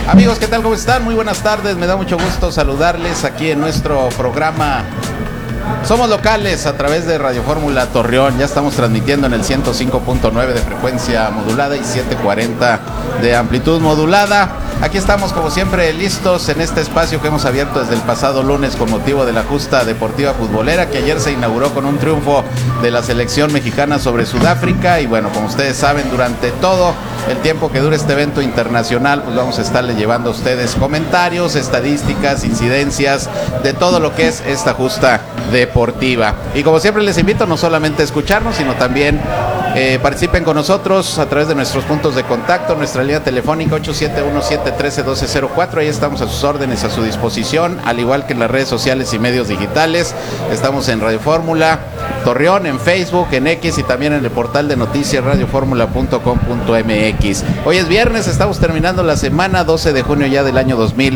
Amigos, ¿qué tal? ¿Cómo están? Muy buenas tardes, me da mucho gusto saludarles aquí en nuestro programa Somos Locales a través de Radio Fórmula Torreón. Ya estamos transmitiendo en el 105.9 de frecuencia modulada y 740 de amplitud modulada. Aquí estamos como siempre listos en este espacio que hemos abierto desde el pasado lunes con motivo de la justa deportiva futbolera, que ayer se inauguró con un triunfo de la selección mexicana sobre Sudáfrica. Y bueno, como ustedes saben, durante todo el tiempo que dure este evento internacional, pues vamos a estarle llevando a ustedes comentarios, estadísticas, incidencias de todo lo que es esta justa deportiva. Y como siempre les invito no solamente a escucharnos, sino también participen con nosotros a través de nuestros puntos de contacto, nuestra línea telefónica 8717131204. Ahí estamos a sus órdenes, a su disposición, al igual que en las redes sociales y medios digitales. Estamos en Radio Fórmula Torreón, en Facebook, en X y también en el portal de noticias radioformula.com.mx. Hoy es viernes, estamos terminando la semana 12 de junio ya del año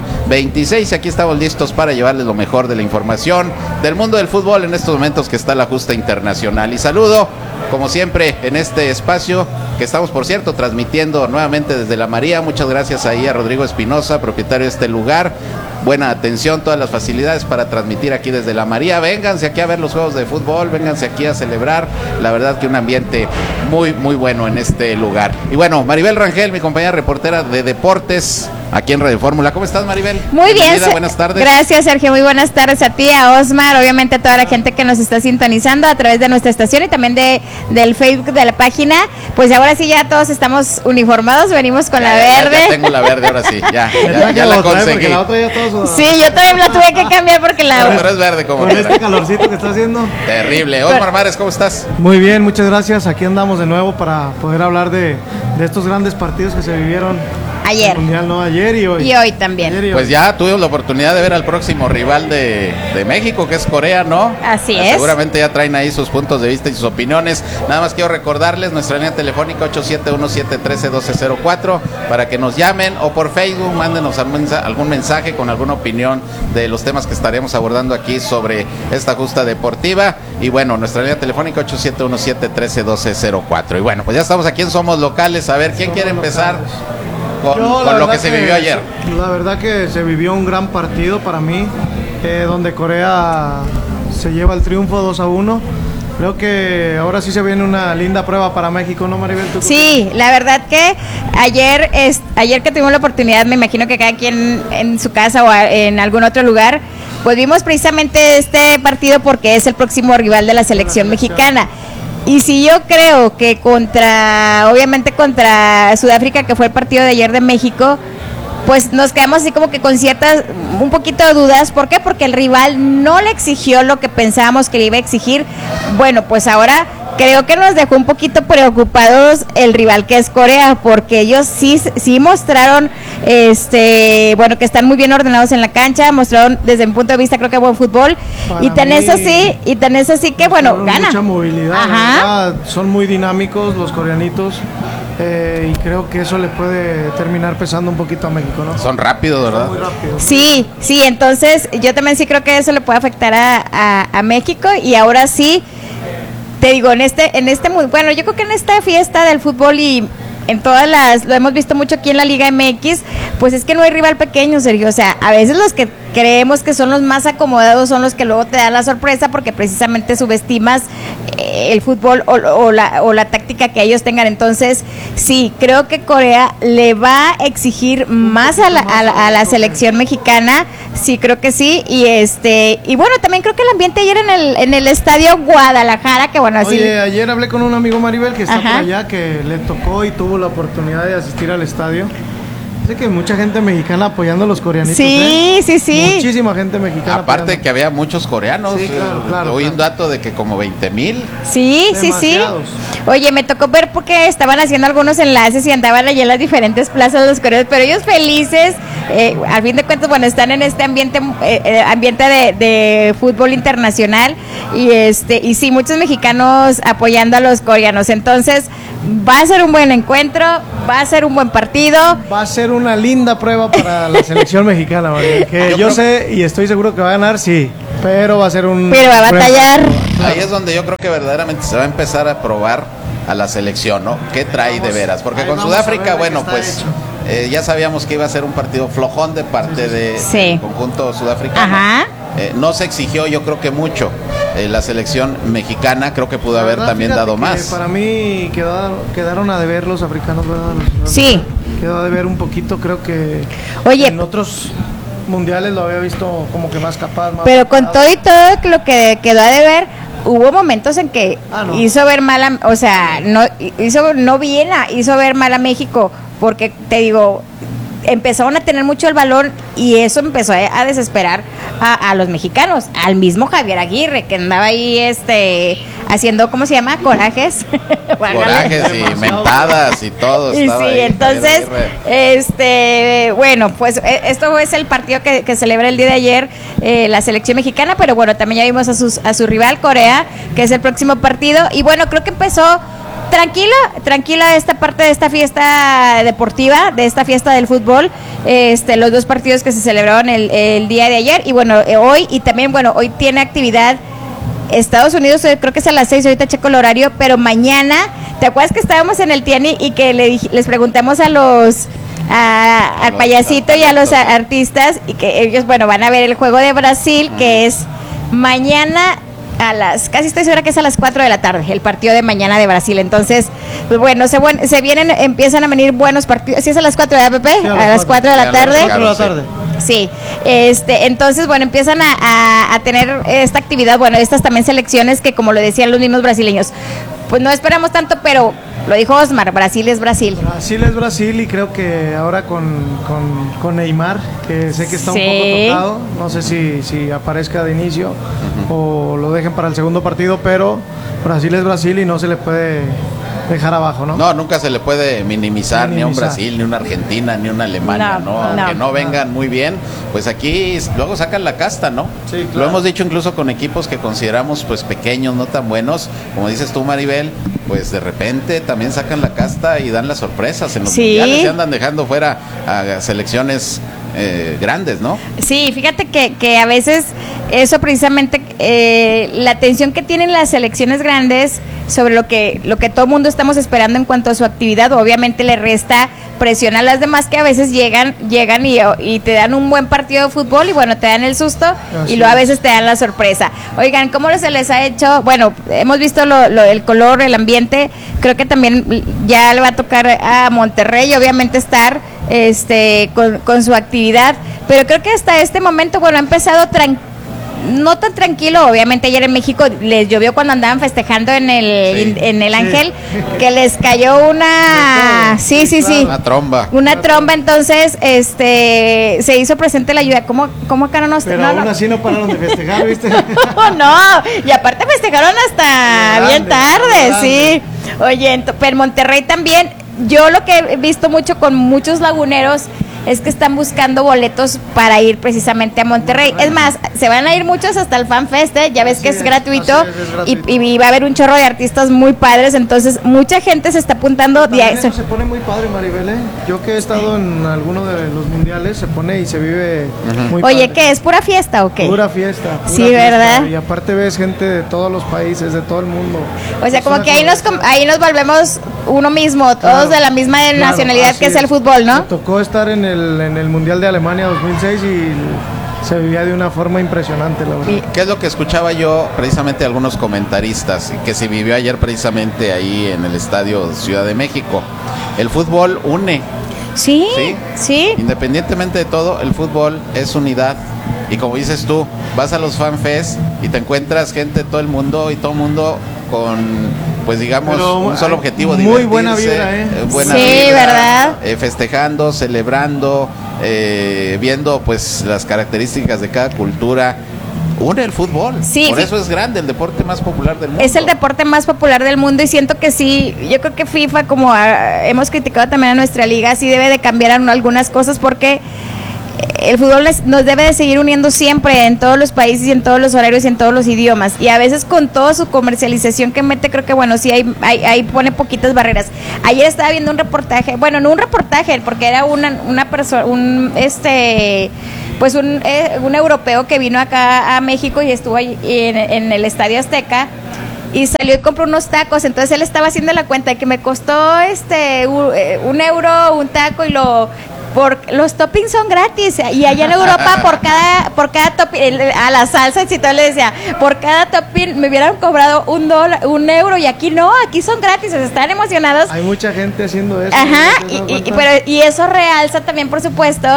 2026. Aquí estamos listos para llevarles lo mejor de la información del mundo del fútbol en estos momentos que está la justa internacional. Y saludo, como siempre, en este espacio que estamos, por cierto, transmitiendo nuevamente desde La María. Muchas gracias ahí a Rodrigo Espinosa, propietario de este lugar. Buena atención, todas las facilidades para transmitir aquí desde La María. Vénganse aquí a ver los juegos de fútbol, vénganse aquí a celebrar. La verdad que un ambiente muy, muy bueno en este lugar. Y bueno, Maribel Rangel, mi compañera reportera de deportes aquí en Radio Fórmula. ¿Cómo estás, Maribel? Muy bien. Buenas tardes. Gracias, Sergio. Muy buenas tardes a ti, a Osmar, obviamente a toda la gente que nos está sintonizando a través de nuestra estación y también del Facebook de la página. Pues ahora sí ya todos estamos uniformados, venimos con la verde. Ya tengo la verde, ahora sí, ya la conseguí. La otra ya todos, sí, yo también la tuve que cambiar porque pero es verde como con este calorcito que está haciendo. Terrible. Osmar Mares, ¿cómo estás? Muy bien, muchas gracias. Aquí andamos de nuevo para poder hablar de estos grandes partidos que se vivieron ayer. Mundial, ¿no? Ayer y hoy. Y hoy también. Pues ya tuvimos la oportunidad de ver al próximo rival de México, que es Corea, ¿no? Así es. Seguramente ya traen ahí sus puntos de vista y sus opiniones. Nada más quiero recordarles nuestra línea telefónica 8717131204 para que nos llamen, o por Facebook mándenos algún mensaje con alguna opinión de los temas que estaremos abordando aquí sobre esta justa deportiva. Y bueno, nuestra línea telefónica 8717131204. Y bueno, pues ya estamos aquí en Somos Locales. A ver, ¿quién quiere empezar con lo que se vivió ayer? La verdad que se vivió un gran partido para mí, donde Corea se lleva el triunfo 2-1. Creo que ahora sí se viene una linda prueba para México, ¿no, Maribel? Sí, la verdad que ayer que tuvimos la oportunidad, me imagino que cada quien en su casa o en algún otro lugar, pues vimos precisamente este partido porque es el próximo rival de la selección mexicana. Y si yo creo que obviamente contra Sudáfrica, que fue el partido de ayer de México, pues nos quedamos así como que con un poquito de dudas. ¿Por qué? Porque el rival no le exigió lo que pensábamos que le iba a exigir. Bueno, pues ahora creo que nos dejó un poquito preocupados el rival que es Corea, porque ellos sí mostraron, bueno, que están muy bien ordenados en la cancha, mostraron desde mi punto de vista creo que buen fútbol, y tan es así que bueno, gana. Mucha movilidad. Ajá. Son muy dinámicos los coreanitos. Y creo que eso le puede terminar pesando un poquito a México, ¿no? Son rápidos, ¿verdad? Son muy rápidos. Sí, entonces yo también sí creo que eso le puede afectar a México. Y ahora sí, te digo, bueno, yo creo que en esta fiesta del fútbol y en todas lo hemos visto mucho aquí en la Liga MX, pues es que no hay rival pequeño, Sergio. O sea, a veces los que creemos que son los más acomodados son los que luego te dan la sorpresa porque precisamente subestimas el fútbol o la táctica que ellos tengan. Entonces, sí, creo que Corea le va a exigir más a la selección mexicana. Sí, creo que sí. Y bueno, también creo que el ambiente ayer en el estadio Guadalajara, que bueno, así. Oye, ayer hablé con un amigo, Maribel, que está por allá, que le tocó y tuvo la oportunidad de asistir al estadio. Sé que mucha gente mexicana apoyando a los coreanitos. Sí. Muchísima gente mexicana. Aparte apoyando. que había muchos coreanos. Sí, claro. Hoy un dato de que como 20,000. Sí. Oye, me tocó ver porque estaban haciendo algunos enlaces y andaban allá en las diferentes plazas de los coreanos, pero ellos felices. Al fin de cuentas, bueno, están en este ambiente de fútbol internacional y sí, muchos mexicanos apoyando a los coreanos. Entonces, va a ser un buen encuentro, va a ser un buen partido. Va a ser una linda prueba para la selección mexicana, María, que yo sé y estoy seguro que va a ganar, sí, pero va a ser Pero va a batallar. Ahí es donde yo creo que verdaderamente se va a empezar a probar a la selección, ¿no? ¿Qué trae de veras? Porque con Sudáfrica, bueno, pues ya sabíamos que iba a ser un partido flojón de parte del conjunto sudafricano. Ajá. No se exigió, yo creo que mucho. La selección mexicana creo que pudo haber también dado más. Para mí quedaron a deber los africanos, ¿verdad? Sí. Quedó a deber un poquito, creo que en otros mundiales lo había visto como que más capaz. Pero con todo y todo lo que quedó a deber, hubo momentos en que hizo ver mal o sea, hizo ver mal a México, porque te digo, empezaron a tener mucho el balón y eso empezó a desesperar a los mexicanos, al mismo Javier Aguirre que andaba ahí haciendo, ¿cómo se llama? Corajes. Corajes y mentadas y todo. Y sí, entonces, bueno, pues esto es el partido que celebra el día de ayer la selección mexicana, pero bueno, también ya vimos a su rival Corea, que es el próximo partido, y bueno, creo que empezó tranquila esta parte de esta fiesta deportiva, de esta fiesta del fútbol, los dos partidos que se celebraron el día de ayer, y bueno, hoy, y también, bueno, hoy tiene actividad Estados Unidos, creo que es a las 6, ahorita checo el horario, pero mañana, ¿te acuerdas que estábamos en el Tiani y que les preguntamos al payasito y a los artistas, y que ellos, bueno, van a ver el juego de Brasil, que es mañana casi estoy segura que es a las 4 de la tarde, el partido de mañana de Brasil. Entonces, pues bueno, empiezan a venir buenos partidos. ¿Sí es a las 4 de Pepe? Sí, a las 4 de la tarde. 4 de la tarde. Sí, entonces, bueno, empiezan a tener esta actividad, bueno, estas también selecciones que, como lo decían los mismos brasileños, pues no esperamos tanto, pero lo dijo Osmar, Brasil es Brasil. Brasil es Brasil, y creo que ahora con Neymar, que sé que está un poco tocado, no sé si aparezca de inicio o lo dejen para el segundo partido, pero Brasil es Brasil y no se le puede dejar abajo, ¿no? No, nunca se le puede minimizar ni a un Brasil, ni una Argentina, ni una Alemania, ¿no? Aunque no vengan muy bien, pues aquí luego sacan la casta, ¿no? Sí, claro. Lo hemos dicho incluso con equipos que consideramos pues pequeños, no tan buenos, como dices tú, Maribel, pues de repente también sacan la casta y dan las sorpresas en los mundiales, y andan dejando fuera a selecciones grandes, ¿no? Sí, fíjate que a veces eso precisamente, la atención que tienen las selecciones grandes sobre lo que todo el mundo estamos esperando en cuanto a su actividad, obviamente le resta presión a las demás, que a veces llegan y te dan un buen partido de fútbol y bueno, te dan el susto y luego a veces te dan la sorpresa. Oigan, ¿cómo se les ha hecho? Bueno, hemos visto el color, el ambiente, creo que también ya le va a tocar a Monterrey obviamente estar con su actividad, pero creo que hasta este momento, bueno, ha empezado no tan tranquilo. Obviamente ayer en México les llovió cuando andaban festejando en el Ángel, que les cayó una una tromba, entonces se hizo presente la lluvia. ¿Cómo acá no nos... Pero aún así no pararon de festejar, ¿viste? No, y aparte festejaron hasta bien tarde, sí. Oye, pero en Monterrey también, yo lo que he visto mucho con muchos laguneros es que están buscando boletos para ir precisamente a Monterrey. Es más, se van a ir muchos hasta el Fan Fest, ya ves que es gratuito, y va a haber un chorro de artistas muy padres, entonces mucha gente se está apuntando. Eso se pone muy padre, Maribel, Yo que he estado en alguno de los mundiales, se pone y se vive muy padre. Oye, ¿qué es? ¿Pura fiesta o qué? Pura fiesta. Sí, ¿verdad? Y aparte ves gente de todos los países, de todo el mundo. O sea, como que ahí nos volvemos uno mismo, todos de la misma nacionalidad que es el fútbol, ¿no? Me tocó estar en el Mundial de Alemania 2006 y se vivía de una forma impresionante, la verdad. ¿Qué es lo que escuchaba yo precisamente de algunos comentaristas que se vivió ayer precisamente ahí en el Estadio Ciudad de México? El fútbol une. Sí. Independientemente de todo, el fútbol es unidad. Y como dices tú, vas a los Fan Fest y te encuentras gente de todo el mundo, y todo el mundo con, pues digamos, un solo objetivo, muy buena vibra, buena vibra, ¿verdad? Festejando, celebrando, viendo pues las características de cada cultura. Une el fútbol, por eso es grande, el deporte más popular del mundo. Es el deporte más popular del mundo, y siento que sí, yo creo que FIFA, como hemos criticado también a nuestra liga, sí debe de cambiar algunas cosas, porque el fútbol nos debe de seguir uniendo siempre, en todos los países y en todos los horarios y en todos los idiomas, y a veces con toda su comercialización que mete, creo que bueno, sí ahí pone poquitas barreras. Ayer estaba viendo un reportaje, bueno, no un reportaje, porque era una persona, un europeo que vino acá a México y estuvo ahí en el Estadio Azteca, y salió y compró unos tacos. Entonces él estaba haciendo la cuenta de que me costó €1 un taco y los toppings son gratis, y allá en Europa por cada topping, a la salsa, y todo le decía, por cada topping me hubieran cobrado €1, y aquí no, aquí son gratis, están emocionados. Hay mucha gente haciendo eso. Ajá, y eso realza también, por supuesto,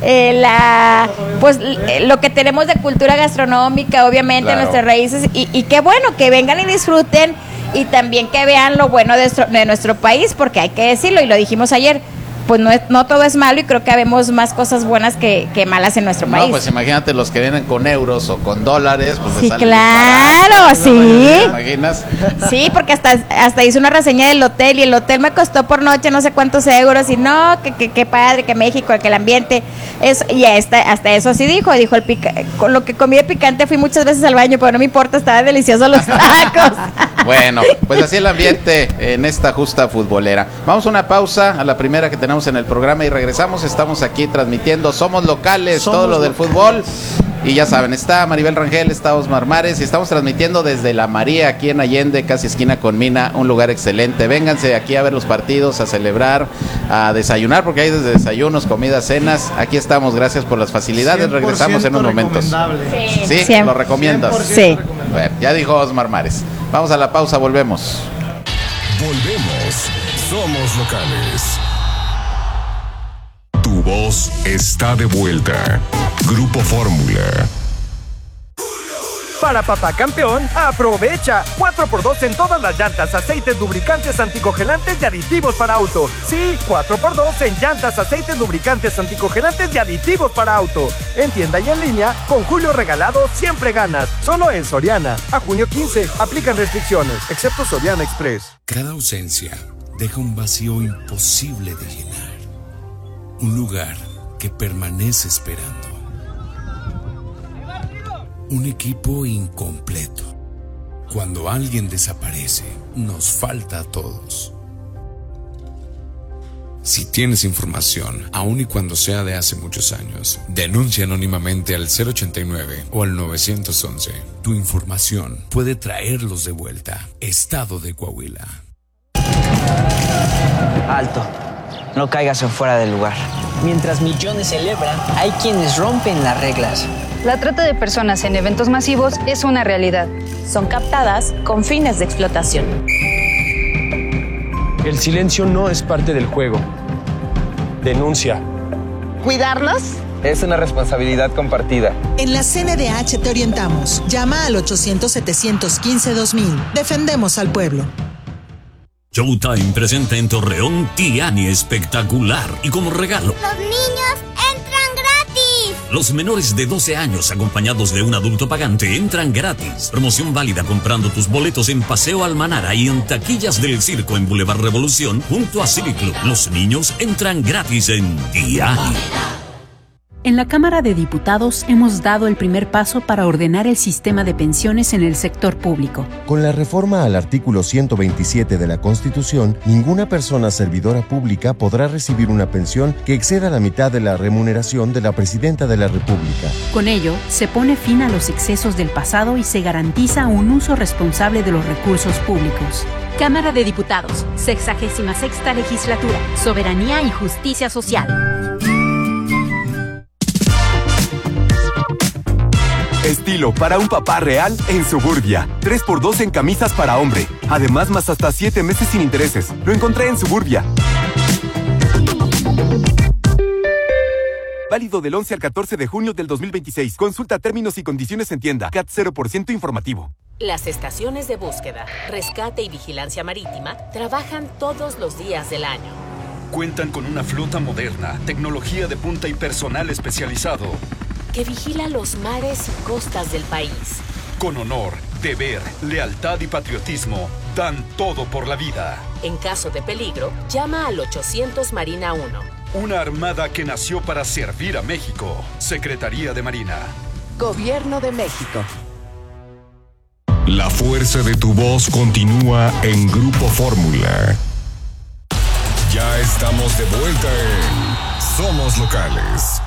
lo que tenemos de cultura gastronómica, obviamente, claro, nuestras raíces, y qué bueno que vengan y disfruten, y también que vean lo bueno de nuestro país, porque hay que decirlo, y lo dijimos ayer, pues no todo es malo, y creo que habemos más cosas buenas que malas en nuestro país. No, pues imagínate los que vienen con euros o con dólares, pues sí, claro, barato, sí. ¿Te imaginas? Sí, porque hasta hice una reseña del hotel, y el hotel me costó por noche no sé cuántos euros, y no, que padre, que México, que el ambiente, y hasta eso sí dijo con lo que comí de picante fui muchas veces al baño, pero no me importa, estaban deliciosos los tacos. Bueno, pues así el ambiente en esta justa futbolera. Vamos a una pausa, a la primera que tenemos en el programa, y regresamos. Estamos aquí transmitiendo Somos Locales, todo lo del fútbol. Y ya saben, está Maribel Rangel, está Osmar Mares, y estamos transmitiendo desde La María, aquí en Allende, casi esquina con Mina, un lugar excelente. Vénganse aquí a ver los partidos, a celebrar, a desayunar, porque hay desde desayunos, comidas, cenas. Aquí estamos, gracias por las facilidades. Regresamos en unos momentos. Sí, lo recomiendas. Sí. Bueno, ya dijo Osmar Mares. Vamos a la pausa, volvemos. Somos Locales. Tu voz está de vuelta. Grupo Fórmula. Para Papá Campeón, aprovecha 4x2 en todas las llantas, aceites, lubricantes, anticongelantes y aditivos para auto. Sí, 4x2 en llantas, aceites, lubricantes, anticongelantes y aditivos para auto. En tienda y en línea, con Julio Regalado siempre ganas. Solo en Soriana. A junio 15, aplican restricciones, excepto Soriana Express. Cada ausencia deja un vacío imposible de llenar. Un lugar que permanece esperando. Un equipo incompleto. Cuando alguien desaparece, nos falta a todos. Si tienes información, aun y cuando sea de hace muchos años, denuncia anónimamente al 089 o al 911. Tu información puede traerlos de vuelta. Estado de Coahuila. Alto. No caigas en fuera del lugar. Mientras millones celebran, hay quienes rompen las reglas. La trata de personas en eventos masivos es una realidad. Son captadas con fines de explotación. El silencio no es parte del juego. Denuncia. ¿Cuidarnos? Es una responsabilidad compartida. En la CNDH te orientamos. Llama al 800-715-2000. Defendemos al pueblo. Showtime presenta en Torreón Tiani Espectacular, y como regalo, ¡los niños entran gratis! Los menores de 12 años acompañados de un adulto pagante entran gratis. Promoción válida comprando tus boletos en Paseo Almanara y en taquillas del circo en Boulevard Revolución junto a Civic Club. Los niños entran gratis en Tiani. En la Cámara de Diputados hemos dado el primer paso para ordenar el sistema de pensiones en el sector público. Con la reforma al artículo 127 de la Constitución, ninguna persona servidora pública podrá recibir una pensión que exceda la mitad de la remuneración de la Presidenta de la República. Con ello, se pone fin a los excesos del pasado y se garantiza un uso responsable de los recursos públicos. Cámara de Diputados, 66ª Legislatura, Soberanía y Justicia Social. Estilo para un papá real en Suburbia. 3x2 en camisas para hombre. Además, más hasta 7 meses sin intereses. Lo encontré en Suburbia. Válido del 11 al 14 de junio del 2026. Consulta términos y condiciones en tienda. CAT 0% informativo. Las estaciones de búsqueda, rescate y vigilancia marítima trabajan todos los días del año. Cuentan con una flota moderna, tecnología de punta y personal especializado que vigila los mares y costas del país. Con honor, deber, lealtad y patriotismo, dan todo por la vida. En caso de peligro, llama al 800 Marina 1. Una armada que nació para servir a México. Secretaría de Marina. Gobierno de México. La fuerza de tu voz continúa en Grupo Fórmula. Ya estamos de vuelta en Somos Locales.